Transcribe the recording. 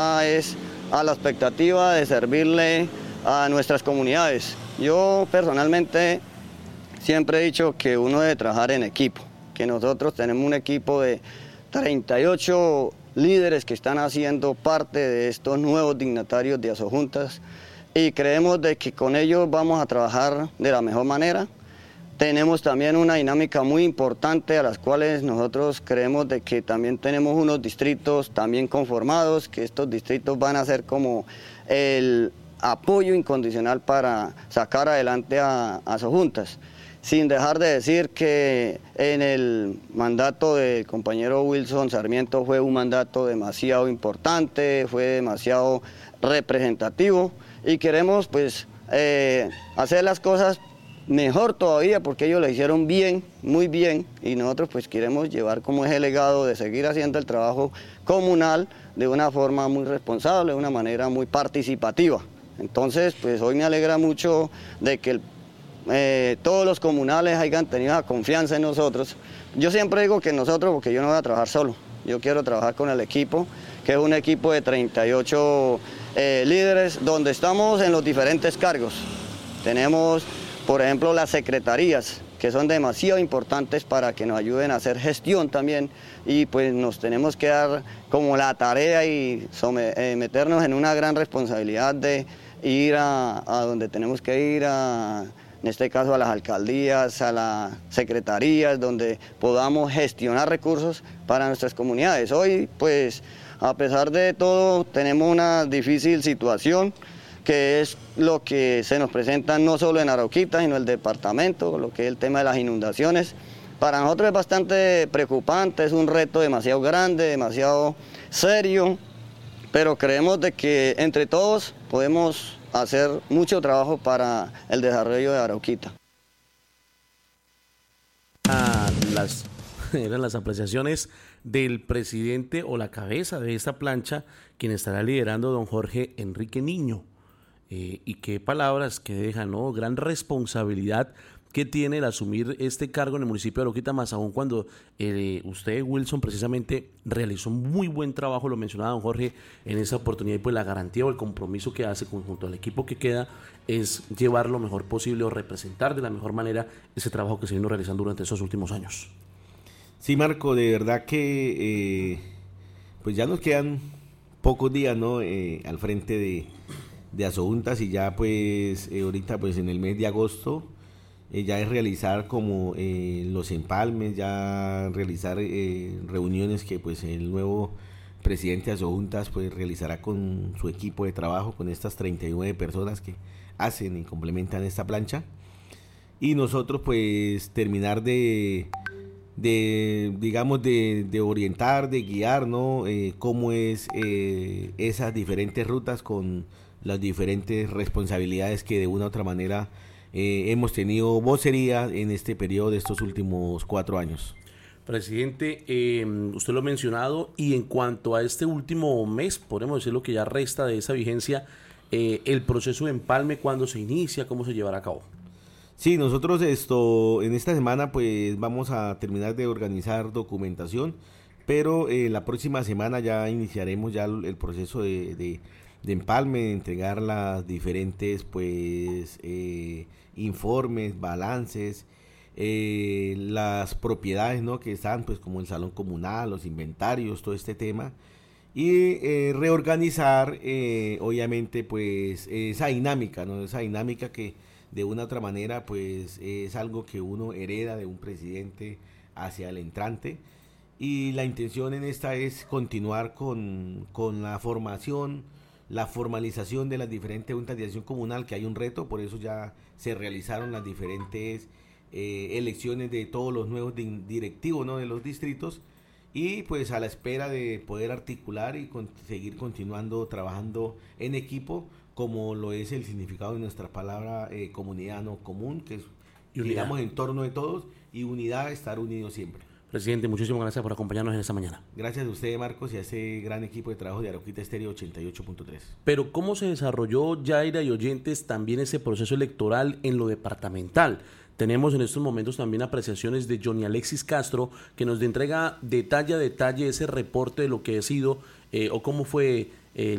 Es a la expectativa de servirle a nuestras comunidades. Yo personalmente siempre he dicho que uno debe trabajar en equipo, que nosotros tenemos un equipo de 38 líderes que están haciendo parte de estos nuevos dignatarios de Asojuntas y creemos de que con ellos vamos a trabajar de la mejor manera. Tenemos también una dinámica muy importante a las cuales nosotros creemos de que también tenemos unos distritos también conformados, que estos distritos van a ser como el apoyo incondicional para sacar adelante a Asojuntas. Sin dejar de decir que en el mandato del compañero Wilson Sarmiento fue un mandato demasiado importante, fue demasiado representativo y queremos pues hacer las cosas mejor todavía porque ellos lo hicieron bien, muy bien, y nosotros pues queremos llevar como ese legado de seguir haciendo el trabajo comunal de una forma muy responsable, de una manera muy participativa. Entonces pues hoy me alegra mucho de que todos los comunales hayan tenido la confianza en nosotros. Yo siempre digo que nosotros, porque yo no voy a trabajar solo, yo quiero trabajar con el equipo, que es un equipo de 38 líderes, donde estamos en los diferentes cargos. Tenemos, por ejemplo, las secretarías, que son demasiado importantes para que nos ayuden a hacer gestión también, y pues nos tenemos que dar como la tarea y meternos en una gran responsabilidad de ir a donde tenemos que ir, en este caso a las alcaldías, a las secretarías, donde podamos gestionar recursos para nuestras comunidades. Hoy, pues, a pesar de todo, tenemos una difícil situación, que es lo que se nos presenta no solo en Arauquita, sino en el departamento, lo que es el tema de las inundaciones. Para nosotros es bastante preocupante, es un reto demasiado grande, demasiado serio, pero creemos de que entre todos podemos hacer mucho trabajo para el desarrollo de Arauquita. Eran las apreciaciones del presidente o la cabeza de esta plancha, quien estará liderando don Jorge Enrique Niño. Y qué palabras que dejan, ¿no? Gran responsabilidad que tiene el asumir este cargo en el municipio de Arauquita, más aún cuando usted, Wilson, precisamente realizó un muy buen trabajo, lo mencionaba don Jorge en esa oportunidad, y pues la garantía o el compromiso que hace junto al equipo que queda es llevar lo mejor posible o representar de la mejor manera ese trabajo que se vino realizando durante esos últimos años. Sí, Marco, de verdad que pues ya nos quedan pocos días, ¿no? Al frente de Asojuntas, y ya pues ahorita pues en el mes de agosto ya es realizar como los empalmes, ya realizar reuniones que pues el nuevo presidente de Asojuntas pues realizará con su equipo de trabajo, con estas 39 personas que hacen y complementan esta plancha, y nosotros pues terminar de orientar, de guiar, ¿no? Cómo es esas diferentes rutas con las diferentes responsabilidades que de una u otra manera hemos tenido vocería en este periodo de estos últimos 4 años. Presidente, usted lo ha mencionado, y en cuanto a este último mes, podemos decir lo que ya resta de esa vigencia, el proceso de empalme, ¿cuándo se inicia? ¿Cómo se llevará a cabo? Sí, nosotros en esta semana pues vamos a terminar de organizar documentación, pero la próxima semana ya iniciaremos ya el proceso de empalme, de entregar las diferentes pues informes, balances, las propiedades, ¿no? Que están pues como el salón comunal, los inventarios, todo este tema, y reorganizar obviamente pues esa dinámica, ¿no? Esa dinámica que de una u otra manera pues es algo que uno hereda de un presidente hacia el entrante, y la intención en esta es continuar con la formación, la formalización de las diferentes juntas de acción comunal, que hay un reto, por eso ya se realizaron las diferentes elecciones de todos los nuevos directivos, ¿no? De los distritos, y pues a la espera de poder articular y seguir continuando trabajando en equipo, como lo es el significado de nuestra palabra comunidad, ¿no? Común, que es, digamos, en torno de todos, y unidad, estar unidos siempre. Presidente, muchísimas gracias por acompañarnos en esta mañana. Gracias a usted, Marcos, y a ese gran equipo de trabajo de Arauquita Estéreo 88.3. Pero ¿cómo se desarrolló, Yaira y oyentes, también ese proceso electoral en lo departamental? Tenemos en estos momentos también apreciaciones de Johnny Alexis Castro, que nos entrega detalle a detalle ese reporte de lo que ha sido o cómo fue el